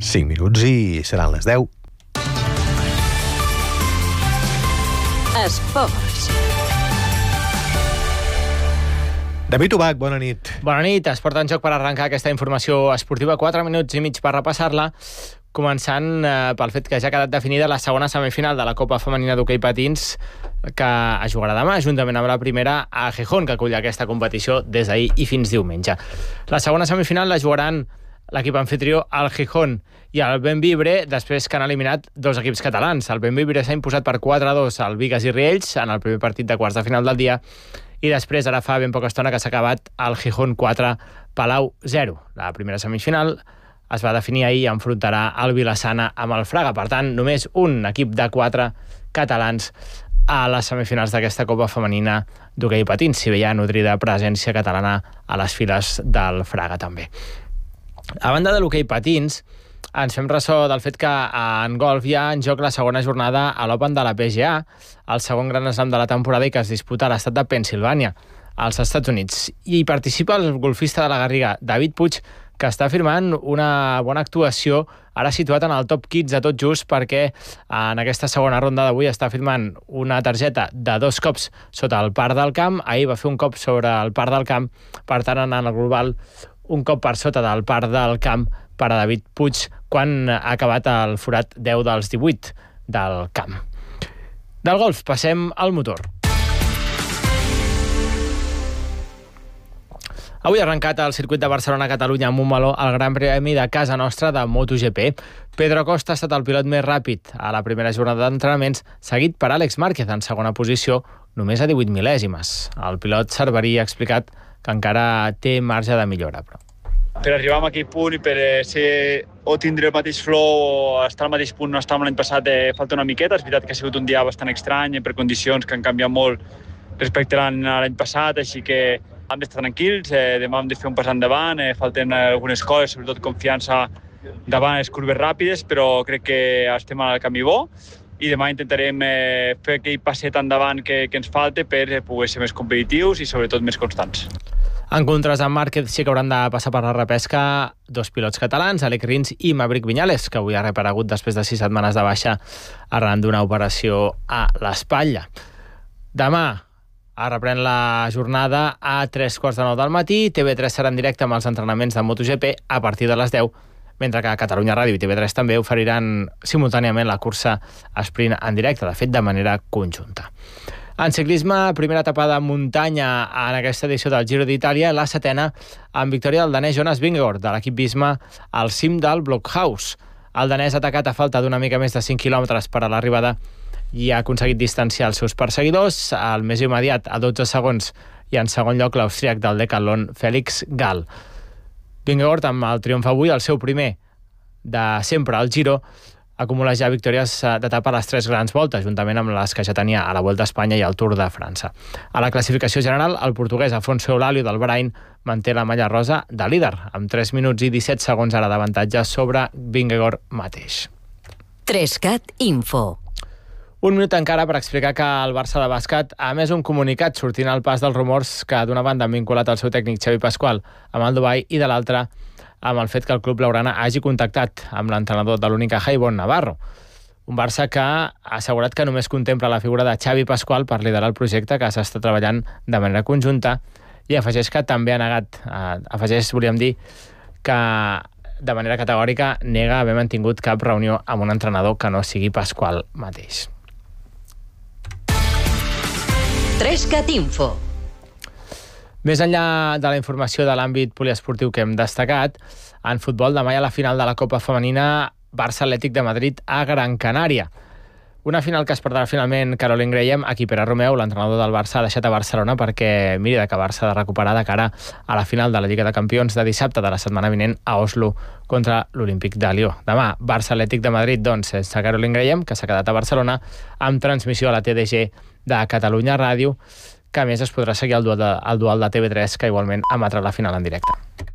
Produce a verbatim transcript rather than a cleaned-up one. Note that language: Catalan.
cinc minuts i seran les deu. Esports. David Ubach, bona nit. Bona nit, Esport en Joc per arrencar aquesta informació esportiva. Quatre minuts i mig per repassar-la, començant eh, pel fet que ja ha quedat definida la segona semifinal de la Copa Femenina d'Hoquei Patins, que es jugarà demà, juntament amb la primera a Gijón, que acull aquesta competició des d'ahir i fins diumenge. La segona semifinal la jugaran l'equip anfitrió, el Gijón, i el Bembibre, després que han eliminat dos equips catalans. El Bembibre s'ha imposat per quatre a dos al Bigues i Riells en el primer partit de quarts de final del dia, i després, ara fa ben poca estona que s'ha acabat el Gijón quatre, Palau zero. La primera semifinal es va definir ahir i enfrontarà el Vilassana amb el Fraga. Per tant, només un equip de quatre catalans a les semifinals d'aquesta Copa Femenina d'Hoquei Patins, si bé hi ha nodrida presència catalana a les files del Fraga també. A banda de l'hoquei patins, ens fem ressò del fet que en golf hi ha en joc la segona jornada a l'Open de la P G A, el segon gran slam de la temporada i que es disputa a l'estat de Pennsilvània, als Estats Units. I hi participa el golfista de la Garriga, David Puig, que està firmant una bona actuació, ara situat en el top quinze tot just, perquè en aquesta segona ronda d'avui està firmant una targeta de dos cops sota el par del camp. Ahir va fer un cop sobre el par del camp, per tant, en el global, un cop per sota del par del camp per a David Puig, quan ha acabat el forat deu dels divuit del camp. Del golf passem al motor. Avui ha arrencat el circuit de Barcelona-Catalunya a Montmeló el Gran Premi de casa nostra de MotoGP. Pedro Acosta ha estat el pilot més ràpid a la primera jornada d'entrenaments, seguit per Àlex Márquez en segona posició, només a divuit mil·lèsimes. El pilot Cerverí ha explicat que encara té marge de millora. Però... Per arribar a aquell punt i per ser, o tindre el mateix flow o estar al mateix punt on estàvem l'any passat, eh, falta una miqueta. És veritat que ha sigut un dia bastant estrany per condicions que han canviat molt respecte a l'any passat, així que hem d'estar tranquils, eh, demà hem de fer un pas endavant, eh, falten algunes coses, sobretot confiança davant les curves ràpides, però crec que estem al camí bo i demà intentarem eh, fer aquell passet endavant que, que ens falta per poder ser més competitius i sobretot més constants. En contrast amb Márquez sí que hauran de passar per la repesca dos pilots catalans, Alec Rins i Maverick Viñales, que avui ha reaparegut després de sis setmanes de baixa arran d'una operació a l'espatlla. Demà es reprèn la jornada a tres quarts de nou del matí. T V tres serà en directe amb els entrenaments de MotoGP a partir de les deu, mentre que Catalunya Ràdio i T V tres també oferiran simultàniament la cursa sprint en directe, de fet de manera conjunta. En ciclisme, primera etapa de muntanya en aquesta edició del Giro d'Itàlia, la setena, amb victòria del danès Jonas Vingegaard, de l'equip Visma, al cim del Blockhaus. El danès ha atacat a falta d'una mica més de cinc quilòmetres per a l'arribada i ha aconseguit distanciar els seus perseguidors. El més immediat, a dotze segons, i en segon lloc l'austríac del Decathlon, Félix Gall. Vingegaard, amb el triomf avui, el seu primer de sempre al Giro, acumula ja victòries d'etapa a les tres grans voltes, juntament amb les que ja tenia a la Vuelta a Espanya i al Tour de França. A la classificació general, el portuguès Afonso Eulalio del Bahrain manté la malla rosa de líder, amb tres minuts i disset segons ara d'avantatge sobre Vingegaard mateix. Trescat Info. Un minut encara per explicar que el Barça de bàsquet ha emès un comunicat sortint al pas dels rumors que d'una banda han vinculat el seu tècnic Xavi Pascual amb el Dubai i de l'altra amb el fet que el club blaugrana hagi contactat amb l'entrenador de l'Unicaja, Ivonne Navarro. Un Barça que ha assegurat que només contempla la figura de Xavi Pascual per liderar el projecte, que s'està treballant de manera conjunta, i afegeix que també ha negat, eh, afegeix, volíem dir, que de manera categòrica nega haver mantingut cap reunió amb un entrenador que no sigui Pascual mateix. Trescat Info. Més enllà de la informació de l'àmbit poliesportiu que hem destacat, en futbol demà hi ha la final de la Copa Femenina Barça Atlètic de Madrid a Gran Canària. Una final que es perdrà finalment Caroline Graham, a qui Pere Romeu, l'entrenador del Barça, ha deixat a Barcelona perquè miri d'acabar-se de recuperar de cara a la final de la Lliga de Campions de dissabte de la setmana vinent a Oslo contra l'Olímpic de Lió. Demà, Barça Atlètic de Madrid, doncs, sense Caroline Graham, que s'ha quedat a Barcelona, amb transmissió a la T D G de Catalunya Ràdio, que a més es podrà seguir el dual de, el dual de T V tres, que igualment emetrà la final en directe.